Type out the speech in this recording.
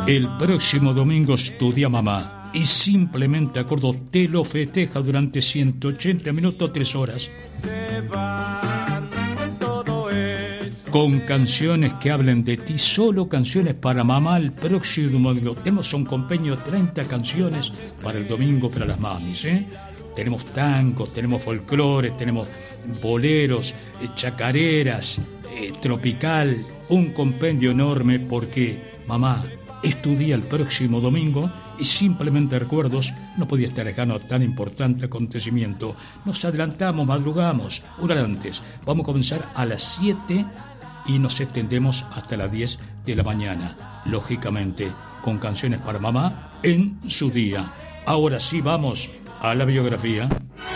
El próximo domingo es tu día, mamá. Y simplemente acuerdo te lo festeja durante 180 minutos, 3 horas. Con canciones que hablen de ti, solo canciones para mamá el próximo domingo. Tenemos un compendio de 30 canciones para el domingo para las mamis, ¿eh? Tenemos tangos, tenemos folclores, tenemos boleros, chacareras, tropical, un compendio enorme porque, mamá, es tu día el próximo domingo y simplemente recuerdos, no podía estar lejano a tan importante acontecimiento. Nos adelantamos, madrugamos, una hora antes. Vamos a comenzar a las 7 y nos extendemos hasta las 10 de la mañana, lógicamente, con canciones para mamá en su día. Ahora sí vamos a la biografía.